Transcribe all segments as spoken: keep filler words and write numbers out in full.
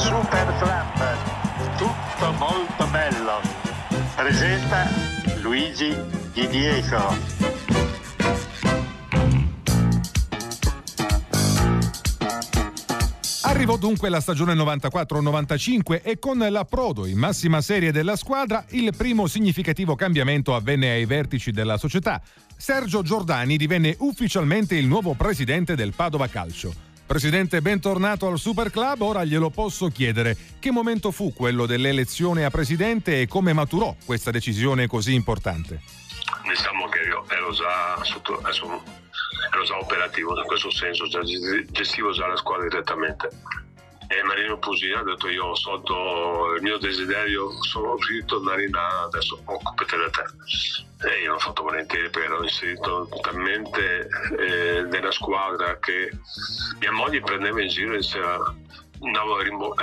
Super Club, tutto molto bello. Presenta Luigi Di Diego. Arrivò dunque la stagione novantaquattro novantacinque e con l'approdo in massima serie della squadra il primo significativo cambiamento avvenne ai vertici della società. Sergio Giordani divenne ufficialmente il nuovo presidente del Padova Calcio. Presidente, bentornato al Super Club. Ora glielo posso chiedere: che momento fu quello dell'elezione a presidente e come maturò questa decisione così importante? Diciamo che io ero già sotto, adesso, ero già operativo in questo senso, già gestivo già la squadra direttamente. E Marino Pusina ha detto: io ho solto il mio desiderio, sono finito Marina, adesso occupate da te. E io l'ho fatto volentieri perché ero inserito talmente eh, nella squadra che mia moglie prendeva in giro e diceva: andavo a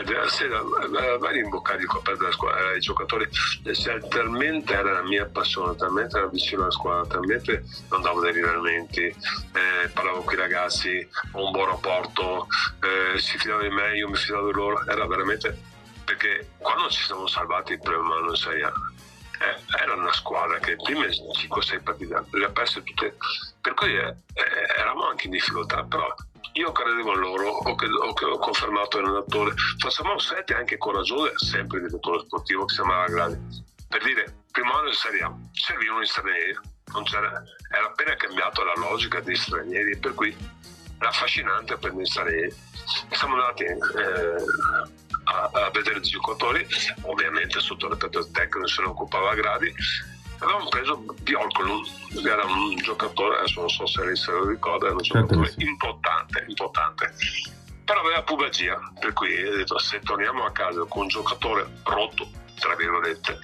rimboccare il coppello della squadra, i giocatori, cioè, talmente era la mia passione, talmente era vicino alla squadra, talmente non davo dei riversamenti, eh, parlavo con i ragazzi, ho un buon rapporto, eh, si fidava di me, io mi fidavo di loro, era veramente, perché quando ci siamo salvati il primo anno in Serie A, eh, era una squadra che prima cinque sei partite le ha perse tutte, per cui eh, eravamo anche in difficoltà, però io credevo in loro, ho, ho, ho confermato l'allenatore, facciamo sette anche coraggioso, sempre il direttore sportivo che si chiamava Gradi, per dire primo anno di Serie A servivano gli stranieri, non c'era, era appena cambiato la logica dei stranieri, per cui era affascinante per gli stranieri. E siamo andati eh, a, a vedere i giocatori, ovviamente sotto il repetto tecnico se ne occupava Gradi. Avevamo preso Biolco, era un giocatore, adesso non so se lei se lo ricorda, era un giocatore importante, importante, però aveva pubalgia, per cui ho detto: se torniamo a casa con un giocatore rotto, tra virgolette,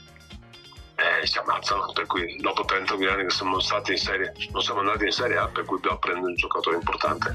eh, si ammazzano, per cui dopo trentamila anni che siamo stati in serie, non siamo andati in Serie A, per cui dobbiamo prendere un giocatore importante.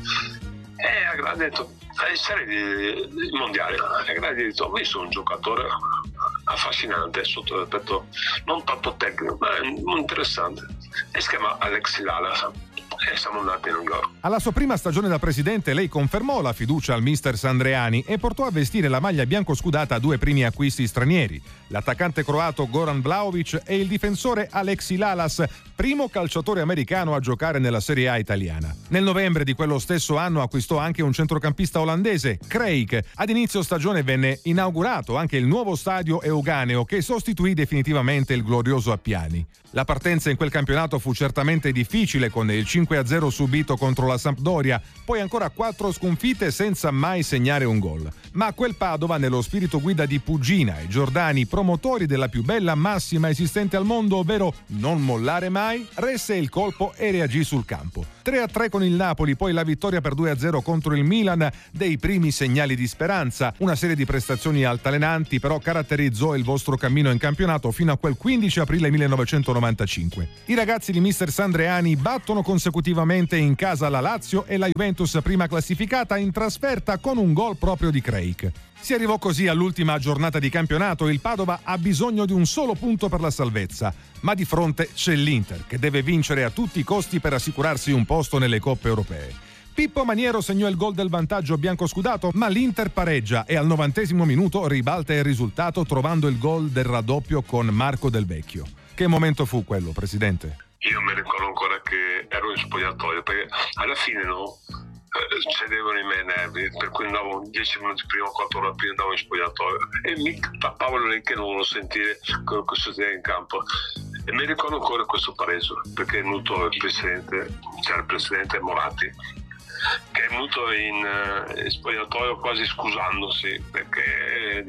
E a Gradi ha detto: in serie di, di mondiale, a Gradi ha detto: ho visto un giocatore affascinante sotto l'aspetto non tanto tecnico ma interessante, e si chiama Alexi Lalas, e siamo andati in New York. Alla sua prima stagione da presidente lei confermò la fiducia al mister Sandreani e portò a vestire la maglia biancoscudata due primi acquisti stranieri, l'attaccante croato Goran Vlahovic e il difensore Alexi Lalas, primo calciatore americano a giocare nella Serie A italiana. Nel novembre di quello stesso anno acquistò anche un centrocampista olandese, Craig. Ad inizio stagione venne inaugurato anche il nuovo stadio Euganeo, che sostituì definitivamente il glorioso Appiani. La partenza in quel campionato fu certamente difficile, con il cinque a zero subito contro la Sampdoria, poi ancora quattro sconfitte senza mai segnare un gol. Ma quel Padova, nello spirito guida di Pugina e Giordani, promotori della più bella massima esistente al mondo, ovvero non mollare mai, resse il colpo e reagì sul campo. tre a tre con il Napoli, poi la vittoria per due a zero contro il Milan, dei primi segnali di speranza. Una serie di prestazioni altalenanti però caratterizzò il vostro cammino in campionato fino a quel quindici aprile millenovecentonovantacinque. I ragazzi di mister Sandreani battono consecutivamente in casa la Lazio e la Juventus, prima classificata, in trasferta con un gol proprio di Craig. Si arrivò così all'ultima giornata di campionato. Il Padova ha bisogno di un solo punto per la salvezza, ma di fronte c'è l'Inter, che deve vincere a tutti i costi per assicurarsi un posto nelle coppe europee. Pippo Maniero segnò il gol del vantaggio biancoscudato, ma l'Inter pareggia e al novantesimo minuto ribalta il risultato trovando il gol del raddoppio con Marco Del Vecchio. Che momento fu quello, presidente? Io mi ricordo ancora che ero in spogliatoio, perché alla fine no, eh, cedevano i miei nervi, per cui andavo dieci minuti prima, quattro ore prima andavo in spogliatoio e mi tappavano lì che non volevo sentire quello che succedeva in campo. E mi ricordo ancora questo pareggio, perché è venuto il presidente, cioè il presidente Moratti, che è venuto in, in spogliatoio quasi scusandosi, perché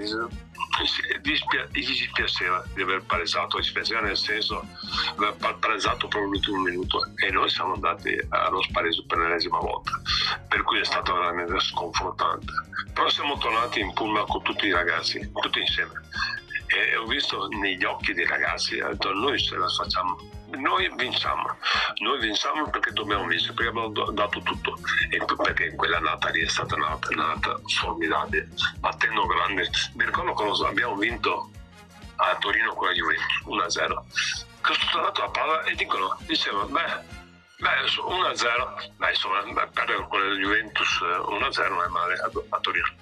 gli dispiaceva di aver pareggiato, dispiaceva nel senso di aver pareggiato proprio l'ultimo minuto, e noi siamo andati allo spareggio per l'ennesima volta, per cui è stato veramente sconfortante. Però siamo tornati in pullman con tutti i ragazzi, tutti insieme, e ho visto negli occhi dei ragazzi, ho detto: noi ce la facciamo, noi vinciamo, noi vinciamo perché dobbiamo vincere, perché abbiamo dato tutto, e perché quella nata lì è stata una nata formidabile, battendo grande. Mi ricordo quando abbiamo vinto a Torino con la Juventus uno a zero, che ho tornato la palla e dicono, dicevano, beh beh uno a zero, beh insomma, beh, perdere con la Juventus uno a zero non è male a, a Torino.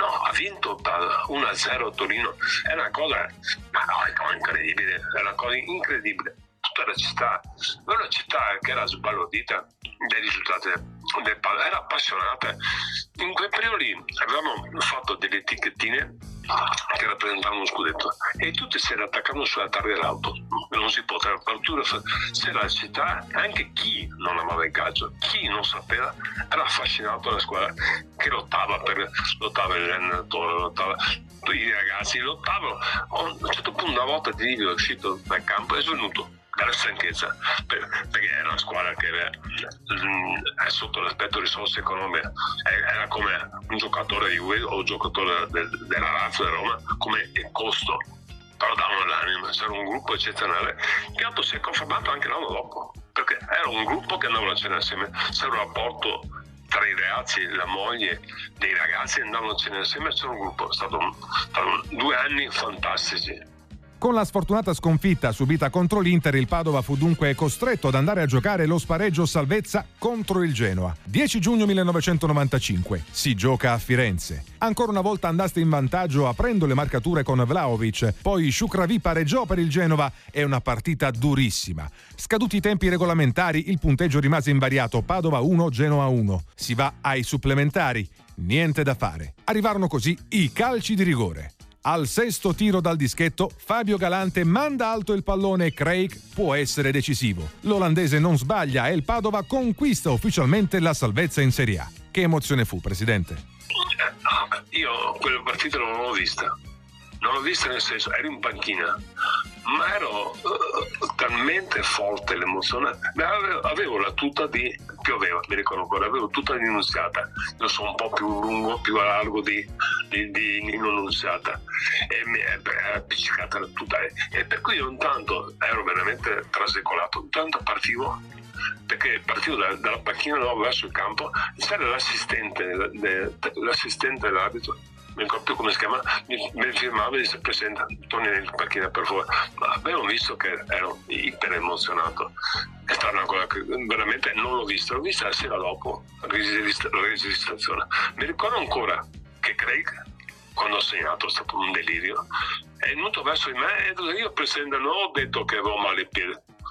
No, ha vinto uno a zero a Torino, è una cosa, ma no, incredibile, è una cosa incredibile. Tutta la città, una città che era sbalordita dai risultati del padre, era appassionata. In quel periodo lì avevamo fatto delle etichettine che rappresentavano uno scudetto e tutti si attaccavano sulla targa dell'auto, non si poteva, se la città, anche chi non amava il calcio, chi non sapeva, era affascinato dalla squadra che lottava per lottava l'allenatore, lottava i ragazzi, lottavano. A un certo punto, una volta Di Livio è uscito dal campo, è svenuto dalla stanchezza, per, perché era una squadra che era, è sotto l'aspetto risorse economiche, era come un giocatore di Juve o un giocatore del, della Lazio, della Roma, come il costo, però davano l'anima. C'era un gruppo eccezionale che altro si è confermato anche l'anno dopo, perché era un gruppo che andava a cena assieme, c'era un rapporto tra i ragazzi, la moglie dei ragazzi andavano a cena assieme, c'era un gruppo, è stato, stato due anni fantastici. Con la sfortunata sconfitta subita contro l'Inter, il Padova fu dunque costretto ad andare a giocare lo spareggio salvezza contro il Genoa. dieci giugno millenovecentonovantacinque. Si gioca a Firenze. Ancora una volta andaste in vantaggio aprendo le marcature con Vlahovic, poi Shukravy pareggiò per il Genova e una partita durissima. Scaduti i tempi regolamentari, il punteggio rimase invariato: Padova uno, Genoa uno. Si va ai supplementari. Niente da fare. Arrivarono così i calci di rigore. Al sesto tiro dal dischetto, Fabio Galante manda alto il pallone e Craig può essere decisivo. L'olandese non sbaglia e il Padova conquista ufficialmente la salvezza in Serie A. Che emozione fu, Presidente? Io quella partita non l'ho vista. Non l'ho vista nel senso, ero in panchina, ma ero uh, talmente forte l'emozione. Avevo, avevo la tuta di pioveva, mi ricordo ancora, avevo tuta di Nunziata. Io sono un po' più lungo, più largo di, di, di Nunziata e mi è appiccicata la tuta. E per cui io intanto ero veramente trasecolato, intanto partivo. Perché partivo da, dalla panchina no, verso il campo, c'era l'assistente, l'assistente dell'arbitro, mi ricordo più come si chiama, mi, mi firmava e disse: presenta, torni in panchina per favore. Ma abbiamo visto che ero iper emozionato, è stata una cosa che veramente non l'ho vista, l'ho vista la sera dopo la registrazione. Mi ricordo ancora che Craig, quando ho segnato, è stato un delirio, è venuto verso di me e io presente non ho detto che avevo male ai piedi,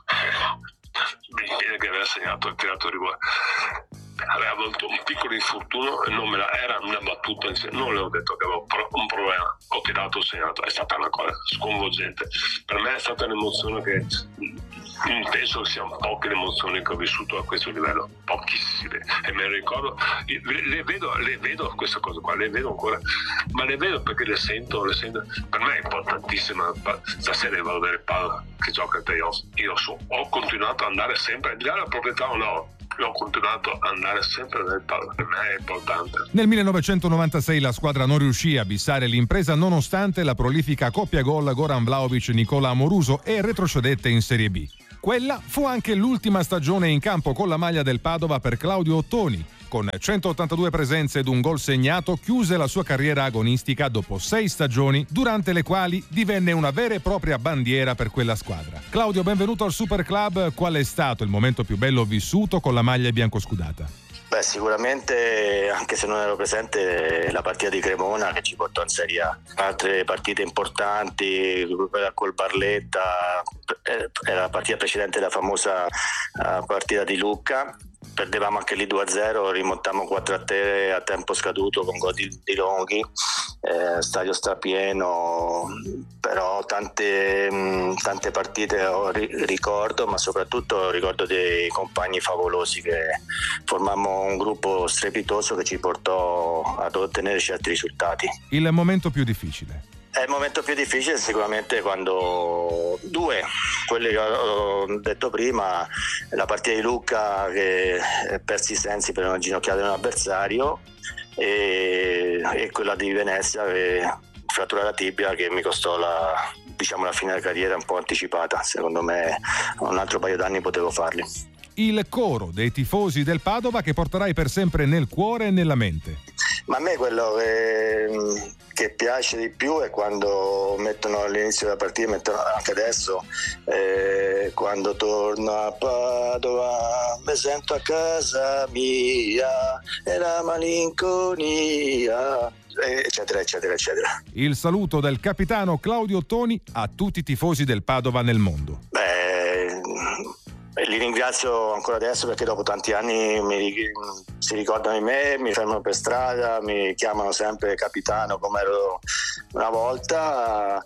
il piede che aveva segnato, ha tirato il rigore. Aveva avuto un piccolo infortunio e non me la, era una battuta insieme, non le ho detto che avevo un problema, ho tirato, ho segnato, è stata una cosa sconvolgente. Per me è stata un'emozione che penso che siano poche le emozioni che ho vissuto a questo livello, pochissime, e me le ricordo, le, le vedo, le vedo queste cose qua, le vedo ancora, ma le vedo perché le sento, le sento. Per me è importantissima. Stasera vado a vedere il Padova che gioca a playoff. Io so, ho continuato ad andare sempre, di là la proprietà o no, io ho continuato ad andare sempre nel Padova, per me è importante. Nel millenovecentonovantasei la squadra non riuscì a bissare l'impresa nonostante la prolifica coppia gol Goran Vlahovic-Nicola Amoruso e retrocedette in Serie B. Quella fu anche l'ultima stagione in campo con la maglia del Padova per Claudio Ottoni. Con centottantadue presenze ed un gol segnato chiuse la sua carriera agonistica dopo sei stagioni, durante le quali divenne una vera e propria bandiera per quella squadra. Claudio, benvenuto al Super Club. Qual è stato il momento più bello vissuto con la maglia biancoscudata? Beh, sicuramente, anche se non ero presente, la partita di Cremona che ci portò in Serie A. Altre partite importanti, quella col Barletta, era la partita precedente alla famosa partita di Lucca. Perdevamo anche lì due a zero, rimontammo quattro a tre a tempo scaduto con gol di, di Longhi, eh, stadio strapieno, però tante, mh, tante partite ho ri- ricordo, ma soprattutto ricordo dei compagni favolosi che formammo un gruppo strepitoso che ci portò ad ottenere certi risultati. Il momento più difficile? È il momento più difficile sicuramente quando due, quelli che ho detto prima, la partita di Lucca che persi i sensi per una ginocchiata di un avversario e, e quella di Venezia che frattura la tibia che mi costò la, diciamo, la fine della carriera un po' anticipata. Secondo me un altro paio d'anni potevo farli. Il coro dei tifosi del Padova che porterai per sempre nel cuore e nella mente. Ma a me quello che, che piace di più è quando mettono all'inizio della partita, mettono anche adesso, eh, quando torno a Padova mi sento a casa mia e la malinconia, eccetera eccetera eccetera. Il saluto del capitano Claudio Ottoni a tutti i tifosi del Padova nel mondo. Beh, li ringrazio ancora adesso perché dopo tanti anni mi, si ricordano di me, mi fermano per strada, mi chiamano sempre capitano come ero una volta,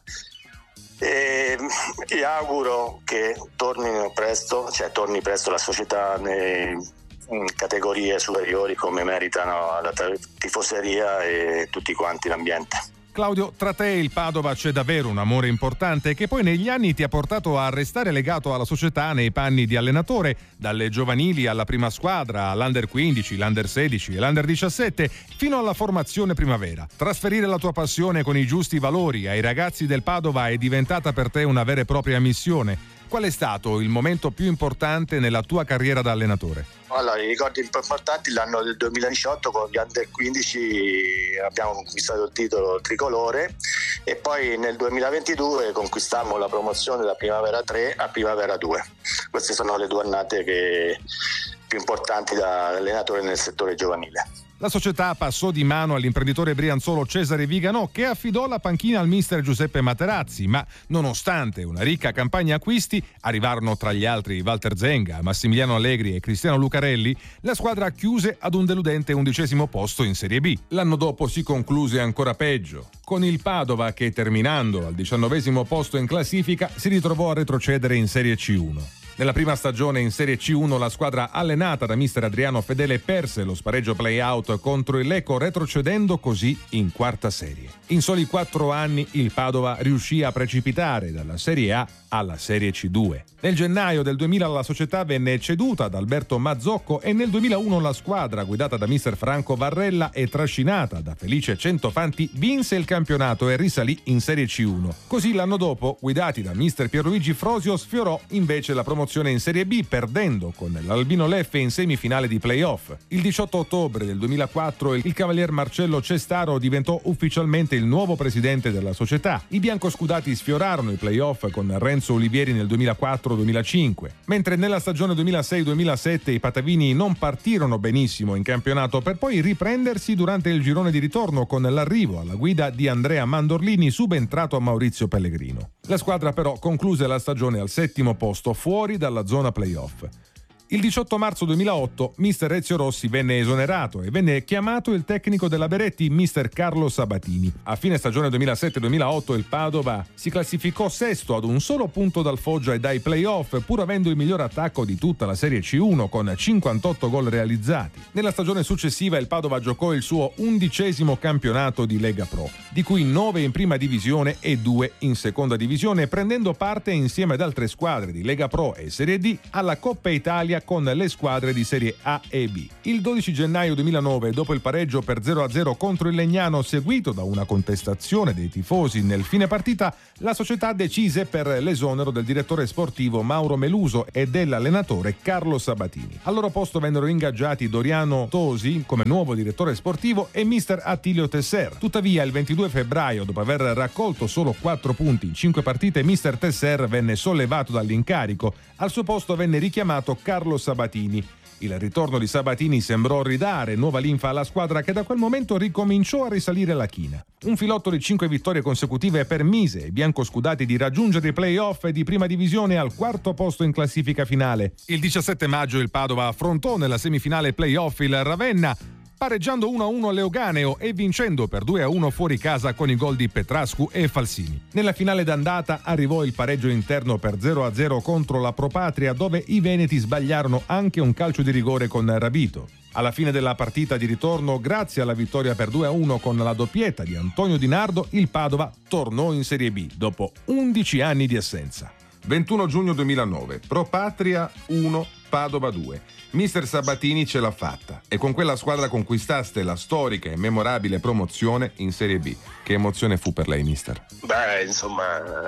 e gli auguro che tornino presto, cioè torni presto la società nei, in categorie superiori come meritano la tifoseria e tutti quanti l'ambiente. Claudio, tra te e il Padova c'è davvero un amore importante che poi negli anni ti ha portato a restare legato alla società nei panni di allenatore, dalle giovanili alla prima squadra, all'Under quindici, l'Under sedici e l'Under diciassette, fino alla formazione primavera. Trasferire la tua passione con i giusti valori ai ragazzi del Padova è diventata per te una vera e propria missione. Qual è stato il momento più importante nella tua carriera da allenatore? Allora, i ricordi più importanti l'anno del duemiladiciotto con gli Under quindici abbiamo conquistato il titolo tricolore e poi nel duemilaventidue conquistammo la promozione da Primavera tre a Primavera due. Queste sono le due annate che, più importanti da allenatore nel settore giovanile. La società passò di mano all'imprenditore brianzolo Cesare Viganò, che affidò la panchina al mister Giuseppe Materazzi, ma nonostante una ricca campagna acquisti, arrivarono tra gli altri Walter Zenga, Massimiliano Allegri e Cristiano Lucarelli, la squadra chiuse ad un deludente undicesimo posto in Serie B. L'anno dopo si concluse ancora peggio, con il Padova che, terminando al diciannovesimo posto in classifica, si ritrovò a retrocedere in Serie C uno. Nella prima stagione in Serie C uno la squadra allenata da mister Adriano Fedele perse lo spareggio play-out contro il Lecco, retrocedendo così in quarta serie. In soli quattro anni il Padova riuscì a precipitare dalla Serie A alla Serie C due. Nel gennaio del duemila la società venne ceduta ad Alberto Mazzocco e nel duemilauno la squadra, guidata da mister Franco Varrella e trascinata da Felice Centofanti, vinse il campionato e risalì in Serie C uno. Così l'anno dopo, guidati da mister Pierluigi Frosio, sfiorò invece la promozione in Serie B, perdendo con l'Albino Leffe in semifinale di playoff. Il diciotto ottobre del duemilaquattro il cavalier Marcello Cestaro diventò ufficialmente il nuovo presidente della società. I biancoscudati sfiorarono i playoff con Renzo Olivieri nel duemilaquattro duemilacinque, mentre nella stagione duemilasei duemilasette i patavini non partirono benissimo in campionato per poi riprendersi durante il girone di ritorno con l'arrivo alla guida di Andrea Mandorlini, subentrato a Maurizio Pellegrino. La squadra però concluse la stagione al settimo posto, fuori dalla zona playoff. Il diciotto marzo duemilaotto mister Ezio Rossi venne esonerato e venne chiamato il tecnico della Beretti, mister Carlo Sabatini. A fine stagione duemilasette duemilaotto il Padova si classificò sesto ad un solo punto dal Foggia e dai playoff, pur avendo il miglior attacco di tutta la Serie C uno con cinquantotto gol realizzati. Nella stagione successiva il Padova giocò il suo undicesimo campionato di Lega Pro, di cui nove in prima divisione e due in seconda divisione, prendendo parte insieme ad altre squadre di Lega Pro e Serie D alla Coppa Italia con le squadre di Serie A e B. Il dodici gennaio duemilanove, dopo il pareggio per zero a zero contro il Legnano, seguito da una contestazione dei tifosi nel fine partita, la società decise per l'esonero del direttore sportivo Mauro Meluso e dell'allenatore Carlo Sabatini. Al loro posto vennero ingaggiati Doriano Tosi come nuovo direttore sportivo e mister Attilio Tesser. Tuttavia, il ventidue febbraio, dopo aver raccolto solo quattro punti in cinque partite, mister Tesser venne sollevato dall'incarico. Al suo posto venne richiamato Carlo Sabatini. Il ritorno di Sabatini sembrò ridare nuova linfa alla squadra, che da quel momento ricominciò a risalire la china. Un filotto di cinque vittorie consecutive permise ai biancoscudati di raggiungere i play-off di prima divisione al quarto posto in classifica finale. Il diciassette maggio il Padova affrontò nella semifinale play-off il Ravenna, pareggiando uno a uno a Leoganeo e vincendo per due a uno fuori casa con i gol di Petrascu e Falsini. Nella finale d'andata arrivò il pareggio interno per zero a zero contro la Pro Patria, dove i veneti sbagliarono anche un calcio di rigore con Rabito. Alla fine della partita di ritorno, grazie alla vittoria per due a uno con la doppietta di Antonio Di Nardo, il Padova tornò in Serie B dopo undici anni di assenza. ventuno giugno duemilanove, Pro Patria uno, Padova due. Mister Sabatini ce l'ha fatta e con quella squadra conquistaste la storica e memorabile promozione in Serie B. Che emozione fu per lei, mister? Beh, insomma,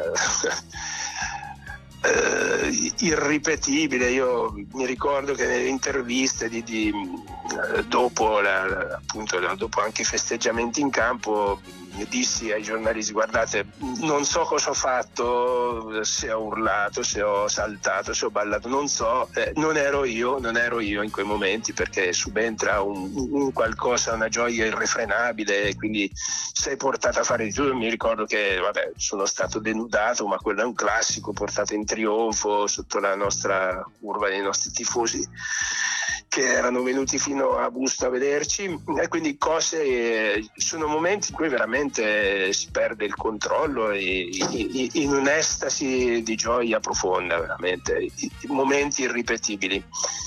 eh, irripetibile. Io mi ricordo che nelle interviste di, di dopo, la, appunto, dopo anche i festeggiamenti in campo, dissi ai giornalisti: guardate, non so cosa ho fatto, se ho urlato, se ho saltato, se ho ballato, non so, eh, non ero io, non ero io in quei momenti, perché subentra un, un qualcosa, una gioia irrefrenabile, quindi sei portato a fare di tutto. Mi ricordo che vabbè, sono stato denudato, ma quello è un classico, portato in trionfo sotto la nostra curva dei nostri tifosi che erano venuti fino a Busto a vederci, e quindi cose, sono momenti in cui veramente si perde il controllo e, in un'estasi di gioia profonda, veramente, momenti irripetibili.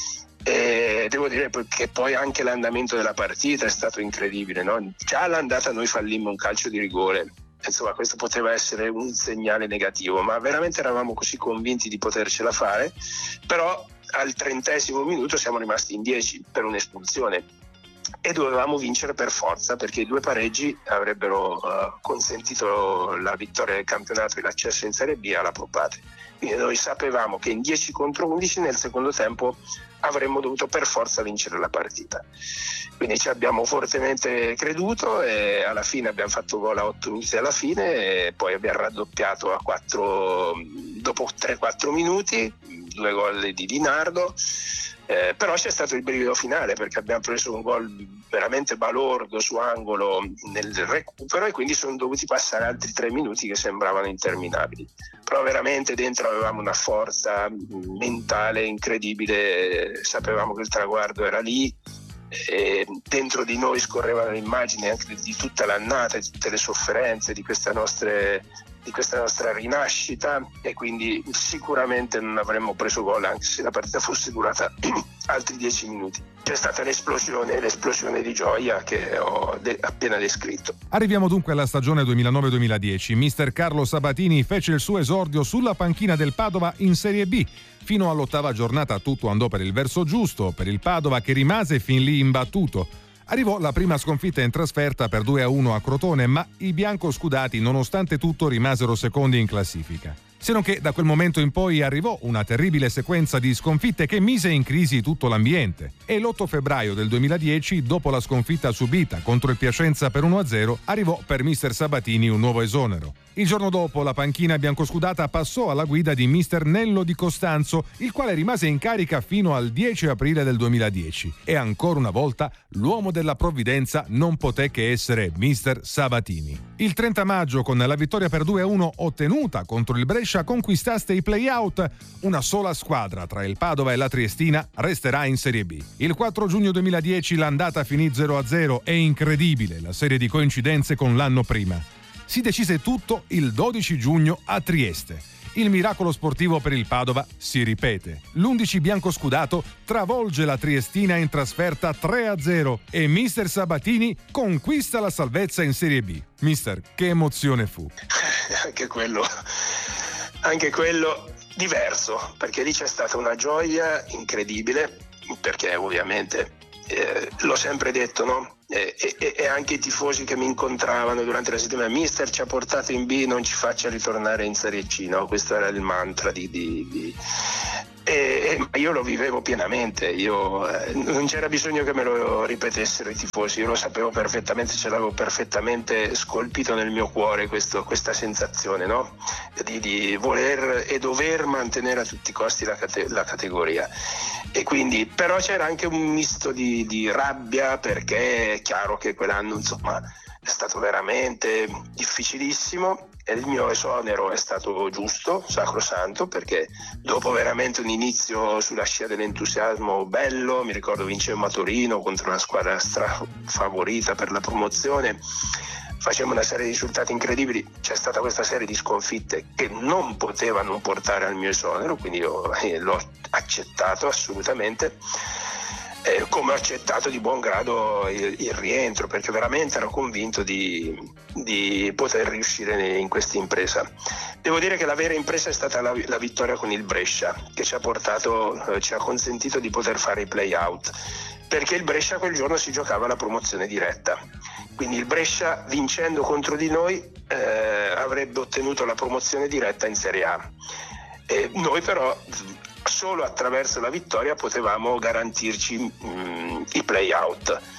E devo dire che poi anche l'andamento della partita è stato incredibile, no? Già all'andata noi fallimmo un calcio di rigore, insomma questo poteva essere un segnale negativo, ma veramente eravamo così convinti di potercela fare. Però al trentesimo minuto siamo rimasti in dieci per un'espulsione e dovevamo vincere per forza, perché i due pareggi avrebbero uh, consentito la vittoria del campionato e l'accesso in Serie B alla Pro Patria. Quindi noi sapevamo che in dieci contro undici nel secondo tempo avremmo dovuto per forza vincere la partita. Quindi ci abbiamo fortemente creduto e alla fine abbiamo fatto gol a otto minuti alla fine e poi abbiamo raddoppiato a quattro dopo tre quattro minuti, due gol di Di Nardo. Eh, però c'è stato il brivido finale, perché abbiamo preso un gol veramente balordo su angolo nel recupero e quindi sono dovuti passare altri tre minuti che sembravano interminabili. Però veramente dentro avevamo una forza mentale incredibile, sapevamo che il traguardo era lì e dentro di noi scorrevano le immagini anche di tutta l'annata, di tutte le sofferenze di queste nostre di questa nostra rinascita, e quindi sicuramente non avremmo preso gol anche se la partita fosse durata altri dieci minuti. C'è stata l'esplosione, l'esplosione di gioia che ho de- appena descritto. Arriviamo dunque alla stagione duemilanove duemiladieci. Mister Carlo Sabatini fece il suo esordio sulla panchina del Padova in Serie B. Fino all'ottava giornata tutto andò per il verso giusto, per il Padova che rimase fin lì imbattuto. Arrivò la prima sconfitta in trasferta per due a uno a Crotone, ma i biancoscudati nonostante tutto rimasero secondi in classifica. Se non che da quel momento in poi arrivò una terribile sequenza di sconfitte che mise in crisi tutto l'ambiente. E l'otto febbraio del duemiladieci, dopo la sconfitta subita contro il Piacenza per uno a zero, arrivò per mister Sabatini un nuovo esonero. Il giorno dopo la panchina biancoscudata passò alla guida di mister Nello Di Costanzo, il quale rimase in carica fino al dieci aprile del duemiladieci. E ancora una volta l'uomo della provvidenza non poté che essere mister Sabatini. Il trenta maggio, con la vittoria per due a uno ottenuta contro il Brescia, conquistaste i play-out. Una sola squadra tra il Padova e la Triestina resterà in Serie B. Il quattro giugno duemiladieci l'andata finì zero a zero. È incredibile la serie di coincidenze con l'anno prima. Si decise tutto il dodici giugno a Trieste. Il miracolo sportivo per il Padova si ripete. L'undici biancoscudato travolge la Triestina in trasferta tre a zero e mister Sabatini conquista la salvezza in Serie B. Mister, che emozione fu? Anche quello, anche quello diverso, perché lì c'è stata una gioia incredibile, perché ovviamente eh, l'ho sempre detto, no? E, e, e anche i tifosi che mi incontravano durante la settimana: mister, ci ha portato in B, non ci faccia ritornare in Serie C, no? Questo era il mantra di, di, di... E, e io lo vivevo pienamente. Io eh, non c'era bisogno che me lo ripetessero i tifosi, io lo sapevo perfettamente, ce l'avevo perfettamente scolpito nel mio cuore questo, questa sensazione, no? Di, di voler e dover mantenere a tutti i costi la, cate- la categoria. E quindi, però c'era anche un misto di, di rabbia, perché è chiaro che quell'anno insomma è stato veramente difficilissimo e il mio esonero è stato giusto, sacrosanto, perché dopo veramente un inizio sulla scia dell'entusiasmo bello, mi ricordo vincemmo a Torino contro una squadra strafavorita per la promozione, facemmo una serie di risultati incredibili, c'è stata questa serie di sconfitte che non potevano portare al mio esonero, quindi io eh, l'ho accettato assolutamente, eh, come ho accettato di buon grado il, il rientro, perché veramente ero convinto di, di poter riuscire in questa impresa. Devo dire che la vera impresa è stata la, la vittoria con il Brescia, che ci ha portato, eh, ci ha consentito di poter fare i play-out, perché il Brescia quel giorno si giocava la promozione diretta. Quindi il Brescia, vincendo contro di noi, eh, avrebbe ottenuto la promozione diretta in Serie A. E noi però solo attraverso la vittoria potevamo garantirci mh, i play-out.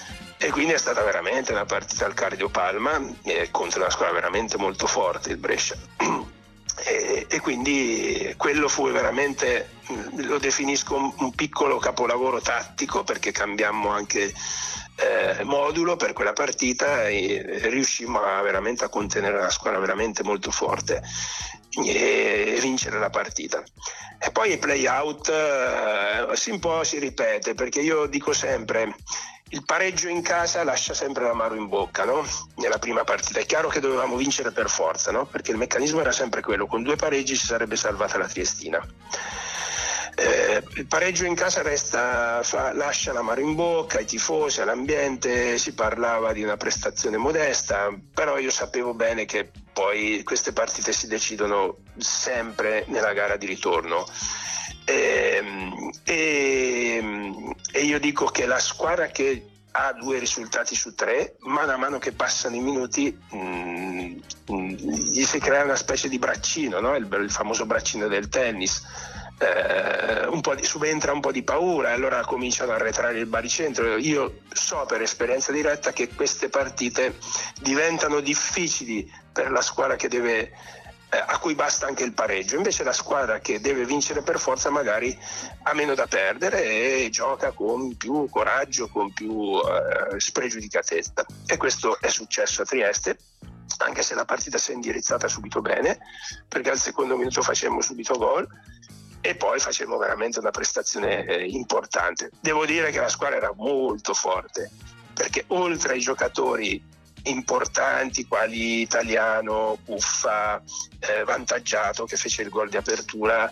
E quindi è stata veramente una partita al cardiopalma eh, contro una squadra veramente molto forte, il Brescia. E, e quindi quello fu veramente, lo definisco un, un piccolo capolavoro tattico, perché cambiammo anche eh, modulo per quella partita e riuscimmo a, veramente a contenere una squadra veramente molto forte e vincere la partita. E poi i play out eh, si un po' si ripete, perché io dico sempre: il pareggio in casa lascia sempre l'amaro in bocca, no? Nella prima partita è chiaro che dovevamo vincere per forza, no? Perché il meccanismo era sempre quello: con due pareggi si sarebbe salvata la Triestina. Eh, il pareggio in casa resta, fa, lascia l'amaro in bocca ai tifosi, all'ambiente. Si parlava di una prestazione modesta, però io sapevo bene che poi queste partite si decidono sempre nella gara di ritorno. E, e, e io dico che la squadra che ha due risultati su tre, mano a mano che passano i minuti mh, mh, gli si crea una specie di braccino, no? il, il famoso braccino del tennis. Eh, un po' di, subentra un po' di paura e allora cominciano a arretrare il baricentro. Io so per esperienza diretta che queste partite diventano difficili per la squadra che deve a cui basta anche il pareggio. Invece la squadra che deve vincere per forza magari ha meno da perdere e gioca con più coraggio, con più eh, spregiudicatezza, e questo è successo a Trieste, anche se la partita si è indirizzata subito bene, perché al secondo minuto facemmo subito gol e poi facemmo veramente una prestazione eh, importante. Devo dire che la squadra era molto forte, perché oltre ai giocatori importanti quali Italiano, Puffa, eh, Vantaggiato che fece il gol di apertura,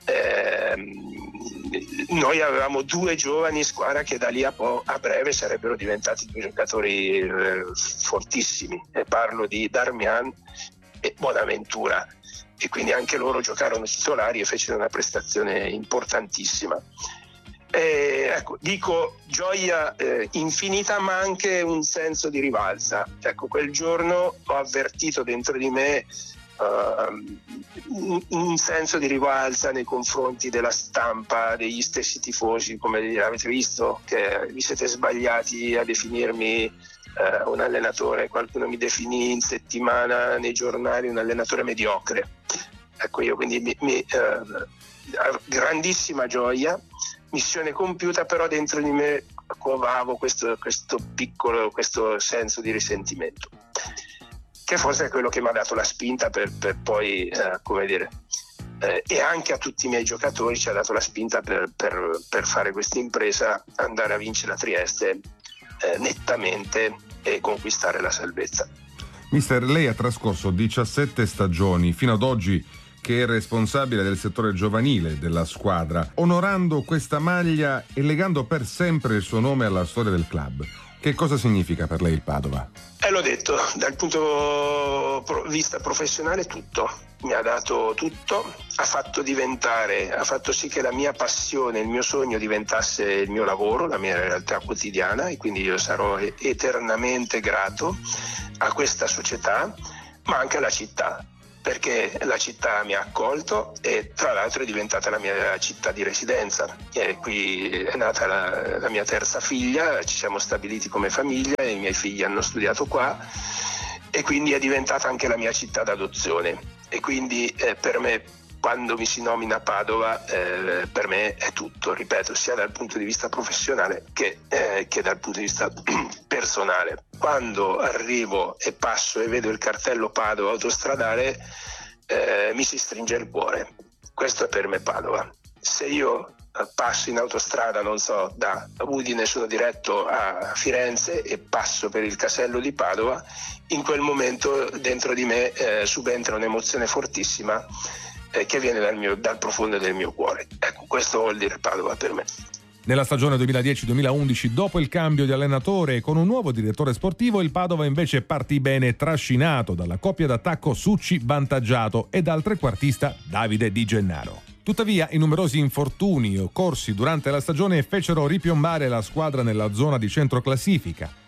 ehm, noi avevamo due giovani in squadra che da lì a, po- a breve sarebbero diventati due giocatori eh, fortissimi, e parlo di Darmian e Bonaventura, e quindi anche loro giocarono titolari e fecero una prestazione importantissima. Eh, ecco, dico gioia eh, infinita, ma anche un senso di rivalsa. Ecco, quel giorno ho avvertito dentro di me uh, un, un senso di rivalsa nei confronti della stampa, degli stessi tifosi. Come avete visto, che vi siete sbagliati a definirmi uh, un allenatore, qualcuno mi definì in settimana nei giornali un allenatore mediocre. Ecco, io quindi mi, mi, uh, grandissima gioia, missione compiuta, però dentro di me covavo questo, questo piccolo questo senso di risentimento, che forse è quello che mi ha dato la spinta per, per poi eh, come dire eh, e anche a tutti i miei giocatori ci ha dato la spinta per, per, per fare questa impresa, andare a vincere a Trieste eh, nettamente e conquistare la salvezza. Mister, lei ha trascorso diciassette stagioni fino ad oggi che è responsabile del settore giovanile della squadra, onorando questa maglia e legando per sempre il suo nome alla storia del club. Che cosa significa per lei il Padova? Eh, l'ho detto, dal punto di vista professionale tutto, mi ha dato tutto, ha fatto diventare, ha fatto sì che la mia passione, il mio sogno diventasse il mio lavoro, la mia realtà quotidiana, e quindi io sarò eternamente grato a questa società, ma anche alla città, perché la città mi ha accolto e tra l'altro è diventata la mia città di residenza. E qui è nata la, la mia terza figlia, ci siamo stabiliti come famiglia e i miei figli hanno studiato qua, e quindi è diventata anche la mia città d'adozione. E quindi eh, per me, quando mi si nomina Padova, eh, per me è tutto, ripeto, sia dal punto di vista professionale che, eh, che dal punto di vista personale. Quando arrivo e passo e vedo il cartello Padova autostradale, eh, mi si stringe il cuore. Questo è per me Padova. Se io passo in autostrada, non so, da Udine sono diretto a Firenze e passo per il casello di Padova, in quel momento dentro di me eh, subentra un'emozione fortissima eh, che viene dal, mio, dal profondo del mio cuore. Ecco, questo vuol dire Padova per me. Nella stagione duemiladieci duemilaundici, dopo il cambio di allenatore e con un nuovo direttore sportivo, il Padova invece partì bene, trascinato dalla coppia d'attacco Succi-Vantaggiato e dal trequartista Davide Di Gennaro. Tuttavia, i numerosi infortuni occorsi durante la stagione fecero ripiombare la squadra nella zona di centro classifica.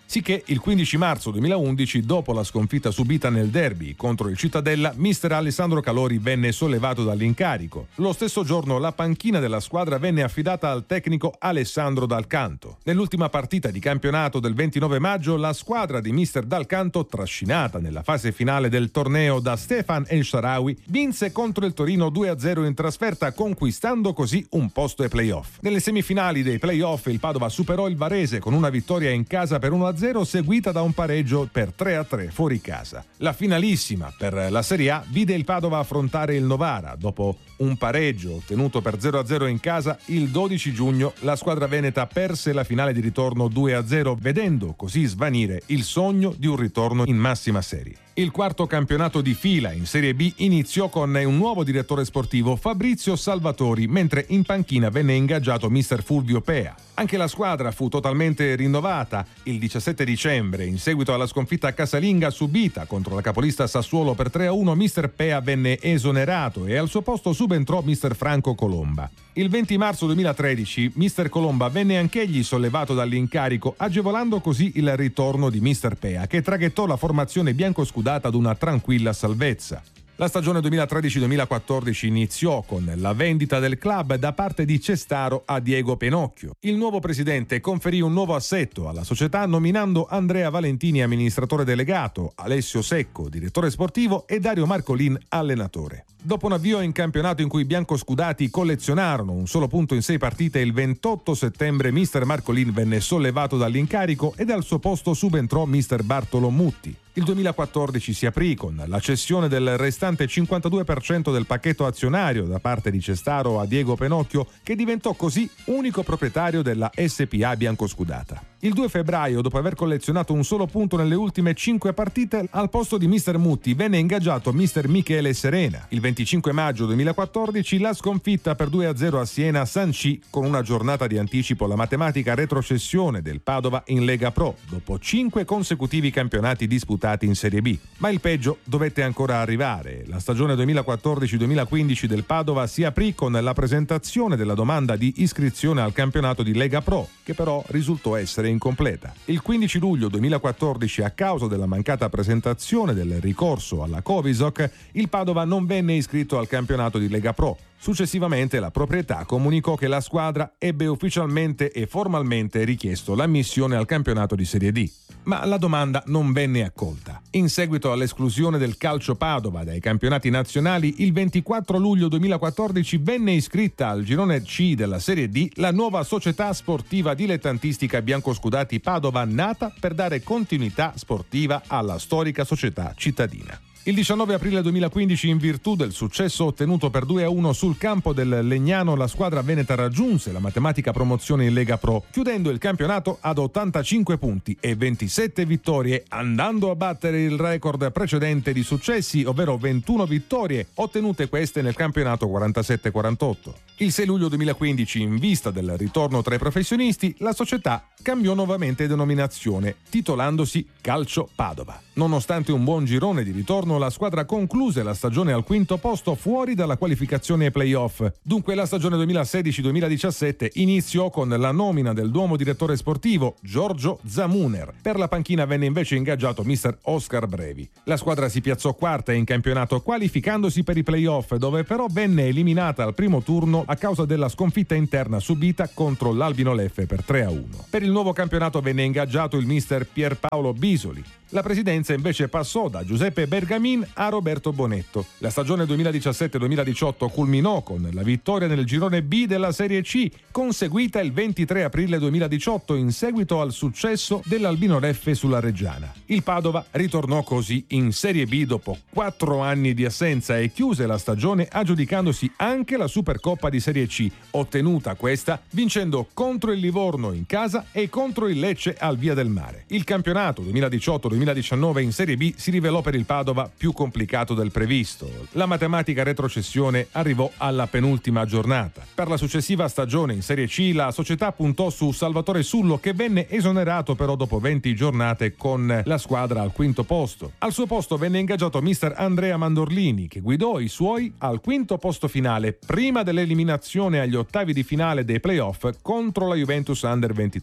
Sicché il quindici marzo duemilaundici, dopo la sconfitta subita nel derby contro il Cittadella, mister Alessandro Calori venne sollevato dall'incarico. Lo stesso giorno la panchina della squadra venne affidata al tecnico Alessandro Dal Canto. Nell'ultima partita di campionato del ventinove maggio, la squadra di mister Dal Canto, trascinata nella fase finale del torneo da Stefan El Shaarawy, vinse contro il Torino due a zero in trasferta, conquistando così un posto ai playoff. Nelle semifinali dei playoff il Padova superò il Varese con una vittoria in casa per uno a zero, seguita da un pareggio per tre a tre fuori casa. La finalissima per la Serie A vide il Padova affrontare il Novara. Dopo un pareggio ottenuto per zero a zero in casa, il dodici giugno la squadra veneta perse la finale di ritorno due a zero, vedendo così svanire il sogno di un ritorno in massima serie. Il quarto campionato di fila in Serie B iniziò con un nuovo direttore sportivo, Fabrizio Salvatori, mentre in panchina venne ingaggiato mister Fulvio Pea. Anche la squadra fu totalmente rinnovata. Il diciassette dicembre, in seguito alla sconfitta casalinga subita contro la capolista Sassuolo per tre a uno, mister Pea venne esonerato e al suo posto subentrò mister Franco Colomba. Il venti marzo duemilatredici, mister Colomba venne anch'egli sollevato dall'incarico, agevolando così il ritorno di mister Pea, che traghettò la formazione biancoscudata ad una tranquilla salvezza. La stagione duemilatredici duemilaquattordici iniziò con la vendita del club da parte di Cestaro a Diego Penocchio. Il nuovo presidente conferì un nuovo assetto alla società nominando Andrea Valentini amministratore delegato, Alessio Secco direttore sportivo e Dario Marcolin allenatore. Dopo un avvio in campionato in cui i biancoscudati collezionarono un solo punto in sei partite, il ventotto settembre mister Marcolin venne sollevato dall'incarico ed al suo posto subentrò mister Bartolo Mutti. Il duemilaquattordici si aprì con la cessione del restante cinquantadue per cento del pacchetto azionario da parte di Cestaro a Diego Penocchio, che diventò così unico proprietario della S P A biancoscudata. Il due febbraio, dopo aver collezionato un solo punto nelle ultime cinque partite, al posto di mister Mutti venne ingaggiato mister Michele Serena. Il venticinque maggio duemilaquattordici la sconfitta per due a zero a Siena sancì con una giornata di anticipo la matematica retrocessione del Padova in Lega Pro, dopo cinque consecutivi campionati disputati in Serie B. Ma il peggio dovette ancora arrivare. La stagione duemilaquattordici duemilaquindici del Padova si aprì con la presentazione della domanda di iscrizione al campionato di Lega Pro, che però risultò essere incompleta. Il quindici luglio duemilaquattordici, a causa della mancata presentazione del ricorso alla Covisoc, il Padova non venne iscritto al campionato di Lega Pro. Successivamente la proprietà comunicò che la squadra ebbe ufficialmente e formalmente richiesto l'ammissione al campionato di Serie D. Ma la domanda non venne accolta. In seguito all'esclusione del Calcio Padova dai campionati nazionali, il ventiquattro luglio duemilaquattordici venne iscritta al girone C della Serie D la nuova società sportiva dilettantistica biancoscudati Padova, nata per dare continuità sportiva alla storica società cittadina. Il diciannove aprile duemilaquindici, in virtù del successo ottenuto per due a uno sul campo del Legnano, la squadra veneta raggiunse la matematica promozione in Lega Pro, chiudendo il campionato ad ottantacinque punti e ventisette vittorie, andando a battere il record precedente di successi, ovvero ventuno vittorie, ottenute queste nel campionato quarantasette quarantotto. Il sei luglio duemilaquindici, in vista del ritorno tra i professionisti, la società cambiò nuovamente denominazione, titolandosi Calcio Padova. Nonostante un buon girone di ritorno, la squadra concluse la stagione al quinto posto, fuori dalla qualificazione ai playoff. Dunque la stagione duemilasedici duemiladiciassette iniziò con la nomina del nuovo direttore sportivo, Giorgio Zamuner. Per la panchina venne invece ingaggiato mister Oscar Brevi. La squadra si piazzò quarta in campionato, qualificandosi per i playoff, dove però venne eliminata al primo turno a causa della sconfitta interna subita contro l'Albino Leffe per tre a uno. Per il nuovo campionato venne ingaggiato il mister Pierpaolo Bisoli. La presidenza invece passò da Giuseppe Bergamin a Roberto Bonetto. La stagione duemiladiciassette duemiladiciotto culminò con la vittoria nel girone B della Serie C, conseguita il ventitré aprile duemiladiciotto in seguito al successo dell'Albino Leffe sulla Reggiana. Il Padova ritornò così in Serie B dopo quattro anni di assenza e chiuse la stagione aggiudicandosi anche la Supercoppa di Serie C, ottenuta questa vincendo contro il Livorno in casa e contro il Lecce al Via del Mare. Il campionato duemiladiciotto duemiladiciannove in Serie B si rivelò per il Padova più complicato del previsto. La matematica retrocessione arrivò alla penultima giornata. Per la successiva stagione in Serie C la società puntò su Salvatore Sullo, che venne esonerato però dopo venti giornate con la squadra al quinto posto. Al suo posto venne ingaggiato mister Andrea Mandorlini, che guidò i suoi al quinto posto finale prima dell'eliminazione agli ottavi di finale dei playoff contro la Juventus Under ventitré.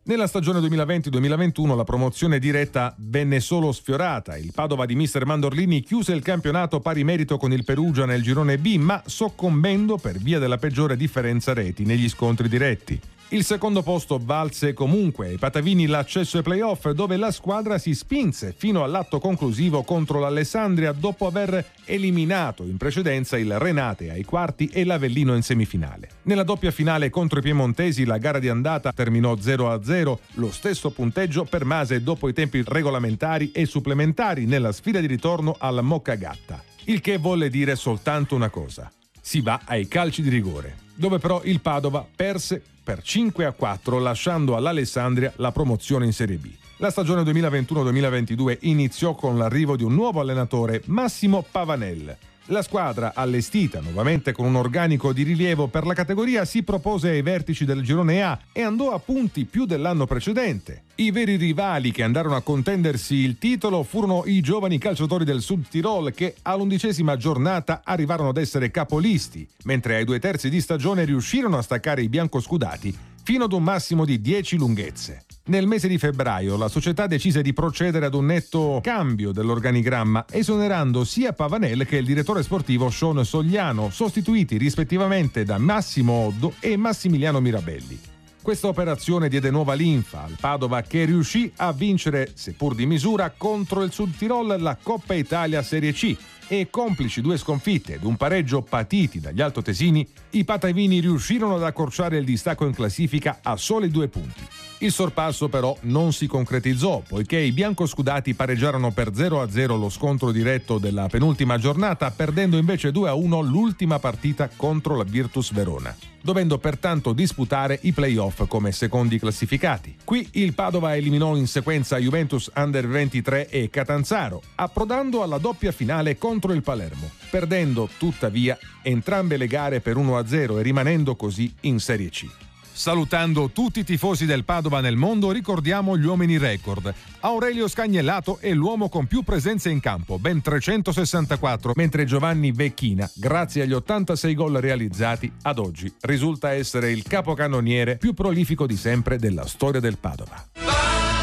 Nella stagione duemilaventi duemilaventuno la promozione diretta venne solo sfiorata. Il Padova di mister Mandorlini chiuse il campionato pari merito con il Perugia nel girone B, ma soccombendo per via della peggiore differenza reti negli scontri diretti. Il secondo posto valse comunque ai patavini l'accesso ai playoff, dove la squadra si spinse fino all'atto conclusivo contro l'Alessandria dopo aver eliminato in precedenza il Renate ai quarti e l'Avellino in semifinale. Nella doppia finale contro i piemontesi la gara di andata terminò zero a zero, lo stesso punteggio permase dopo i tempi regolamentari e supplementari nella sfida di ritorno al Moccagatta. Il che volle dire soltanto una cosa: si va ai calci di rigore, dove però il Padova perse per cinque a quattro, lasciando all'Alessandria la promozione in Serie B. La stagione duemilaventuno duemilaventidue iniziò con l'arrivo di un nuovo allenatore, Massimo Pavanel. La squadra, allestita nuovamente con un organico di rilievo per la categoria, si propose ai vertici del girone A e andò a punti più dell'anno precedente. I veri rivali che andarono a contendersi il titolo furono i giovani calciatori del Sud Tirol, che all'undicesima giornata arrivarono ad essere capolisti, mentre ai due terzi di stagione riuscirono a staccare i biancoscudati fino ad un massimo di dieci lunghezze. Nel mese di febbraio la società decise di procedere ad un netto cambio dell'organigramma, esonerando sia Pavanel che il direttore sportivo Sean Sogliano, sostituiti rispettivamente da Massimo Oddo e Massimiliano Mirabelli. Questa operazione diede nuova linfa al Padova, che riuscì a vincere, seppur di misura, contro il Sud Tirol la Coppa Italia Serie C, e complici due sconfitte ed un pareggio patiti dagli altoatesini, i patavini riuscirono ad accorciare il distacco in classifica a soli due punti. Il sorpasso però non si concretizzò, poiché i biancoscudati pareggiarono per zero a zero lo scontro diretto della penultima giornata, perdendo invece due a uno l'ultima partita contro la Virtus Verona, dovendo pertanto disputare i playoff come secondi classificati. Qui il Padova eliminò in sequenza Juventus Under ventitré e Catanzaro, approdando alla doppia finale contro il Palermo, perdendo tuttavia entrambe le gare per uno a zero e rimanendo così in Serie C. Salutando tutti i tifosi del Padova nel mondo, ricordiamo gli uomini record. Aurelio Scagnellato è l'uomo con più presenze in campo, ben trecentosessantaquattro, mentre Giovanni Vecchina, grazie agli ottantasei gol realizzati, ad oggi risulta essere il capocannoniere più prolifico di sempre della storia del Padova.